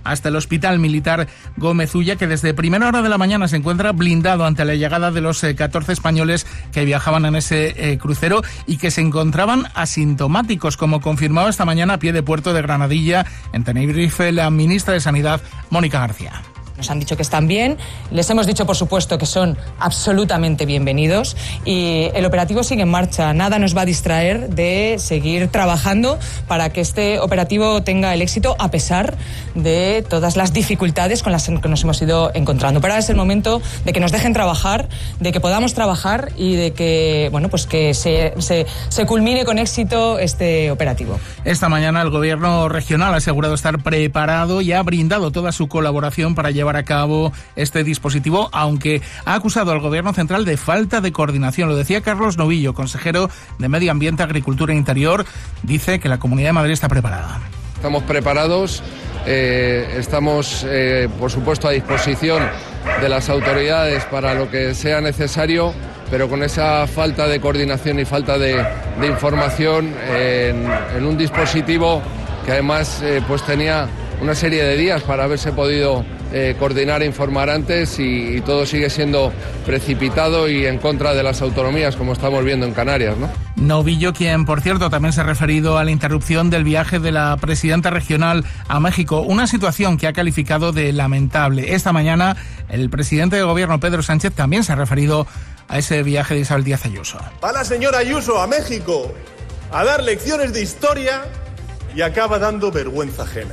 hasta el Hospital Militar Gómez Ulla, que desde primera hora de la mañana se encuentra blindado ante la llegada de los 14 españoles que viajaban en ese crucero y que se encontraban asintomáticos, como confirmaba esta mañana a pie de puerto de Granadilla, en Tenerife, la ministra de Sanidad, Mónica García. Nos han dicho que están bien, les hemos dicho por supuesto que son absolutamente bienvenidos y el operativo sigue en marcha. Nada nos va a distraer de seguir trabajando para que este operativo tenga el éxito a pesar de todas las dificultades con las que nos hemos ido encontrando. Pero ahora es el momento de que nos dejen trabajar, de que podamos trabajar y de que, bueno, pues que se culmine con éxito este operativo. Esta mañana el gobierno regional ha asegurado estar preparado y ha brindado toda su colaboración para llevar a cabo este dispositivo, aunque ha acusado al gobierno central de falta de coordinación. Lo decía Carlos Novillo, consejero de Medio Ambiente, Agricultura e Interior. Dice que la Comunidad de Madrid está preparada. Estamos preparados, estamos por supuesto a disposición de las autoridades para lo que sea necesario, pero con esa falta de coordinación y falta de información en un dispositivo que además pues tenía una serie de días para haberse podido coordinar e informar antes y todo sigue siendo precipitado y en contra de las autonomías, como estamos viendo en Canarias, ¿no? Novillo, quien por cierto también se ha referido a la interrupción del viaje de la presidenta regional a México, una situación que ha calificado de lamentable. Esta mañana el presidente del gobierno, Pedro Sánchez, también se ha referido a ese viaje de Isabel Díaz Ayuso. Va la señora Ayuso a México a dar lecciones de historia y acaba dando vergüenza ajena.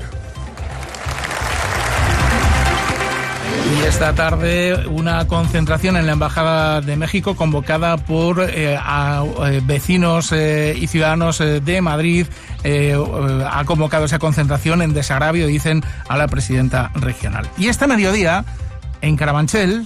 Y esta tarde una concentración en la Embajada de México convocada por vecinos y ciudadanos de Madrid. Ha convocado esa concentración en desagravio, dicen, a la presidenta regional. Y este mediodía, en Carabanchel,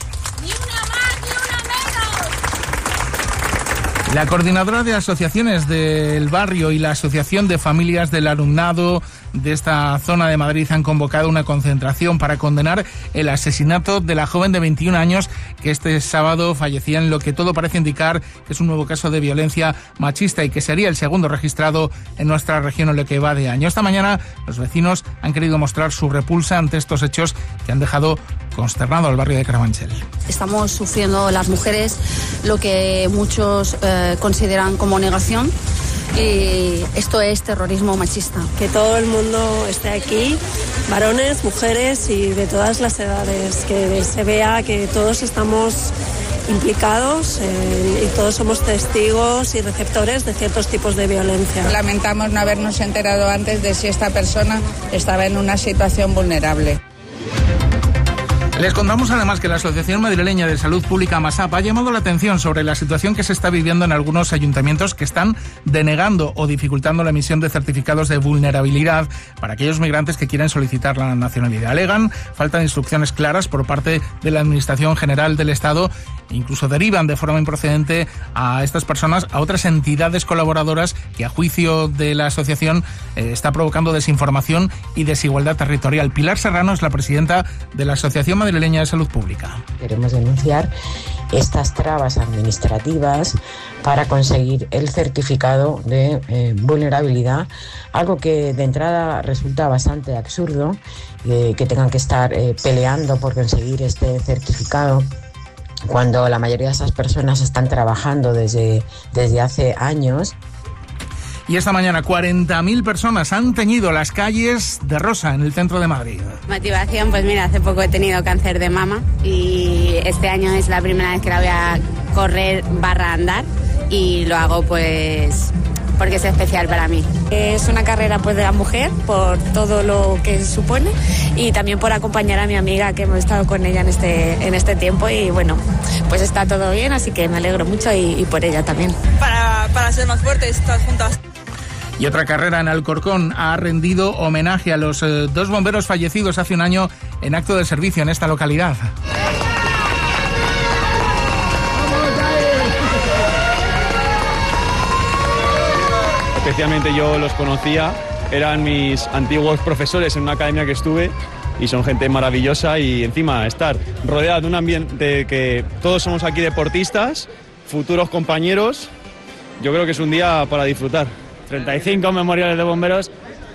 la coordinadora de asociaciones del barrio y la Asociación de Familias del Alumnado de esta zona de Madrid han convocado una concentración para condenar el asesinato de la joven de 21 años que este sábado fallecía en lo que todo parece indicar que es un nuevo caso de violencia machista y que sería el segundo registrado en nuestra región en lo que va de año. Esta mañana los vecinos han querido mostrar su repulsa ante estos hechos que han dejado consternado al barrio de Carabanchel. Estamos sufriendo las mujeres lo que muchos consideran como negación. Y esto es terrorismo machista. Que todo el mundo esté aquí, varones, mujeres y de todas las edades, que se vea que todos estamos implicados y todos somos testigos y receptores de ciertos tipos de violencia. Lamentamos no habernos enterado antes de si esta persona estaba en una situación vulnerable. Les contamos además que la Asociación Madrileña de Salud Pública, MASAP, ha llamado la atención sobre la situación que se está viviendo en algunos ayuntamientos que están denegando o dificultando la emisión de certificados de vulnerabilidad para aquellos migrantes que quieren solicitar la nacionalidad. Alegan falta de instrucciones claras por parte de la Administración General del Estado. Incluso derivan de forma improcedente a estas personas a otras entidades colaboradoras que, a juicio de la asociación, está provocando desinformación y desigualdad territorial. Pilar Serrano es la presidenta de la Asociación Madrileña de Salud Pública. Queremos denunciar estas trabas administrativas para conseguir el certificado de vulnerabilidad, algo que de entrada resulta bastante absurdo, que tengan que estar peleando por conseguir este certificado, cuando la mayoría de esas personas están trabajando desde hace años. Y esta mañana 40.000 personas han teñido las calles de rosa en el centro de Madrid. Motivación, pues mira, hace poco he tenido cáncer de mama y este año es la primera vez que la voy a correr / andar y lo hago pues porque es especial para mí. Es una carrera pues de la mujer por todo lo que supone y también por acompañar a mi amiga que hemos estado con ella en este tiempo y bueno, pues está todo bien, así que me alegro mucho y por ella también. Para ser más fuertes, todas juntas. Y otra carrera en Alcorcón ha rendido homenaje a los 2 bomberos fallecidos hace un año en acto de servicio en esta localidad. Especialmente yo los conocía, eran mis antiguos profesores en una academia que estuve y son gente maravillosa y encima estar rodeado de un ambiente que todos somos aquí deportistas, futuros compañeros, yo creo que es un día para disfrutar. 35 memoriales de bomberos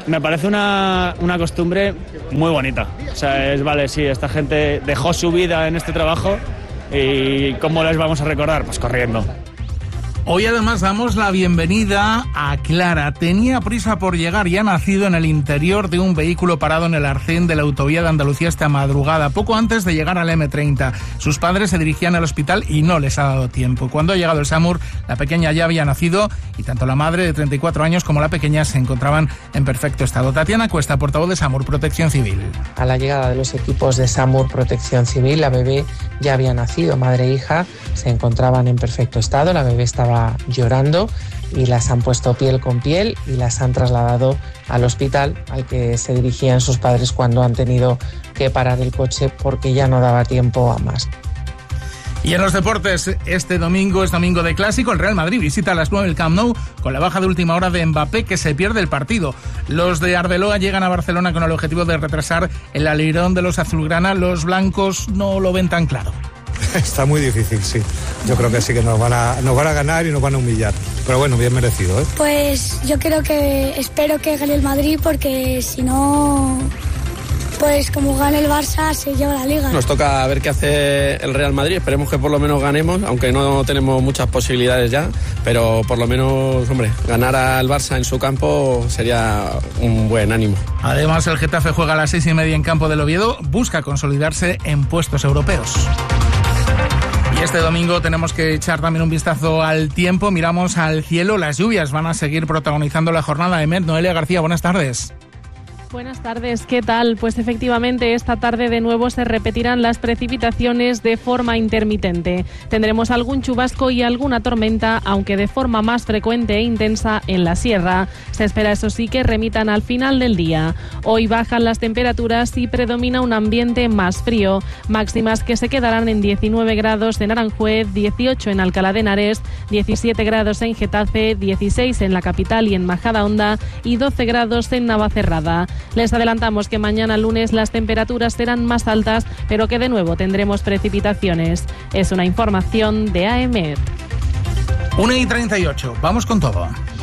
Me parece una costumbre muy bonita. O sea, sí, esta gente dejó su vida en este trabajo y ¿cómo les vamos a recordar? Pues corriendo. Hoy además damos la bienvenida a Clara. Tenía prisa por llegar y ha nacido en el interior de un vehículo parado en el arcén de la autovía de Andalucía esta madrugada, poco antes de llegar al M30. Sus padres se dirigían al hospital y no les ha dado tiempo. Cuando ha llegado el SAMUR, la pequeña ya había nacido y tanto la madre de 34 años como la pequeña se encontraban en perfecto estado. Tatiana Cuesta, portavoz de SAMUR Protección Civil. A la llegada de los equipos de SAMUR Protección Civil, la bebé ya había nacido. Madre e hija se encontraban en perfecto estado. La bebé estaba llorando y las han puesto piel con piel y las han trasladado al hospital al que se dirigían sus padres cuando han tenido que parar el coche porque ya no daba tiempo a más. Y en los deportes, este domingo es domingo de clásico. El Real Madrid visita a las 9 el Camp Nou con la baja de última hora de Mbappé, que se pierde el partido. Los de Arbeloa llegan a Barcelona con el objetivo de retrasar el alirón de los azulgrana. Los blancos no lo ven tan claro. Está muy difícil, sí. Yo creo que sí que nos van a ganar y nos van a humillar. Pero bueno, bien merecido, ¿eh? Pues yo espero que gane el Madrid, porque si no, pues como gane el Barça se lleva la Liga. Nos toca ver qué hace el Real Madrid. Esperemos que por lo menos ganemos, aunque no tenemos muchas posibilidades ya. Pero por lo menos, hombre, ganar al Barça en su campo sería un buen ánimo. Además, el Getafe juega a las 6:30 en campo del Oviedo. Busca consolidarse en puestos europeos. Y este domingo tenemos que echar también un vistazo al tiempo. Miramos al cielo. Las lluvias van a seguir protagonizando la jornada de MED. Noelia García, buenas tardes. Buenas tardes, ¿qué tal? Pues efectivamente esta tarde de nuevo se repetirán las precipitaciones de forma intermitente. Tendremos algún chubasco y alguna tormenta, aunque de forma más frecuente e intensa en la sierra. Se espera, eso sí, que remitan al final del día. Hoy bajan las temperaturas y predomina un ambiente más frío. Máximas que se quedarán en 19 grados en Aranjuez, 18 en Alcalá de Henares, 17 grados en Getafe, 16 en la capital y en Majadahonda y 12 grados en Navacerrada. Les adelantamos que mañana lunes las temperaturas serán más altas, pero que de nuevo tendremos precipitaciones. Es una información de AEMET. 1:38, vamos con todo.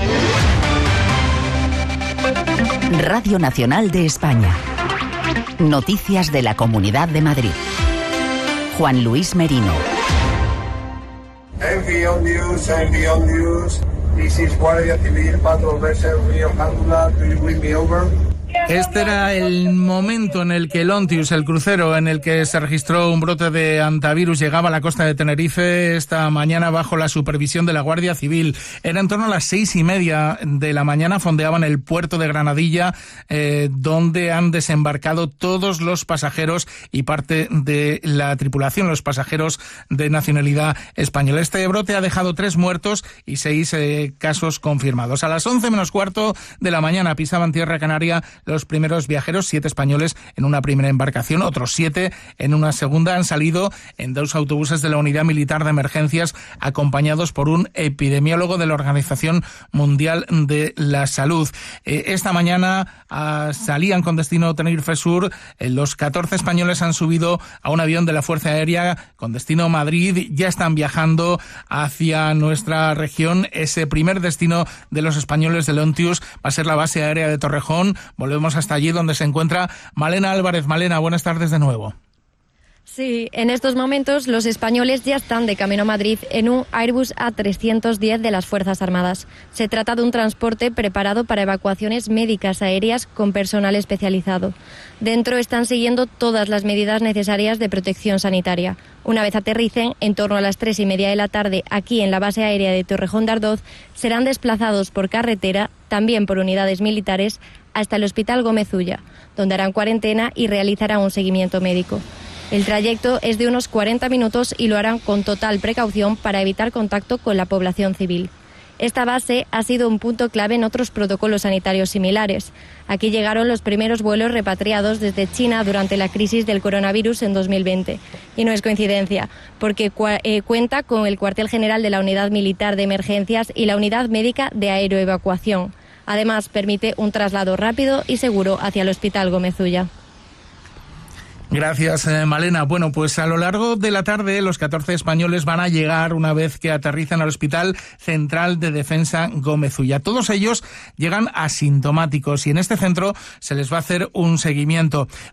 Radio Nacional de España. Noticias de la Comunidad de Madrid. Juan Luis Merino. Envío News. This is Guardia Civil, Patrol Vessel, Río Jándula. Do you bring me over? Este era el momento en el que el Ontius, el crucero en el que se registró un brote de hantavirus, llegaba a la costa de Tenerife esta mañana bajo la supervisión de la Guardia Civil. Era en torno a las 6:30 de la mañana, fondeaban el puerto de Granadilla, donde han desembarcado todos los pasajeros y parte de la tripulación, los pasajeros de nacionalidad española. Este brote ha dejado 3 muertos y 6 casos confirmados. A las 11 menos cuarto de la mañana pisaban tierra canaria los primeros viajeros, 7 españoles en una primera embarcación, otros 7 en una segunda. Han salido en 2 autobuses de la Unidad Militar de Emergencias, acompañados por un epidemiólogo de la Organización Mundial de la Salud. Esta mañana salían con destino Tenerife Sur. Los 14 españoles han subido a un avión de la Fuerza Aérea con destino Madrid. Ya están viajando hacia nuestra región. Ese primer destino de los españoles del Ontius va a ser la base aérea de Torrejón. Volvemos hasta allí donde se encuentra Malena Álvarez. Malena, buenas tardes de nuevo. Sí, en estos momentos los españoles ya están de camino a Madrid en un Airbus A310 de las Fuerzas Armadas. Se trata de un transporte preparado para evacuaciones médicas aéreas con personal especializado. Dentro están siguiendo todas las medidas necesarias de protección sanitaria. Una vez aterricen, en torno a las 3:30 de la tarde, aquí en la base aérea de Torrejón de Ardoz, serán desplazados por carretera, también por unidades militares, hasta el Hospital Gómez Ulla, donde harán cuarentena y realizarán un seguimiento médico. El trayecto es de unos 40 minutos y lo harán con total precaución para evitar contacto con la población civil. Esta base ha sido un punto clave en otros protocolos sanitarios similares. Aquí llegaron los primeros vuelos repatriados desde China durante la crisis del coronavirus en 2020. Y no es coincidencia, porque cuenta con el cuartel general de la Unidad Militar de Emergencias y la Unidad Médica de Aeroevacuación. Además, permite un traslado rápido y seguro hacia el Hospital Gómez Ulla. Gracias, Malena. Bueno, pues a lo largo de la tarde los 14 españoles van a llegar una vez que aterrizan al Hospital Central de Defensa Gómez Ulla. Todos ellos llegan asintomáticos y en este centro se les va a hacer un seguimiento.